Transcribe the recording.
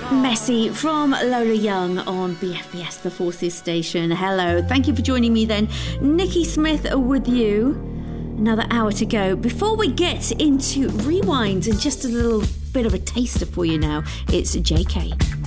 Messy from Lola Young on BFBS, the Forces station. Hello, thank you for joining me then. Nikki Smith with you. Another hour to go. Before we get into Rewind and just a little bit of a taster for you now, it's JK.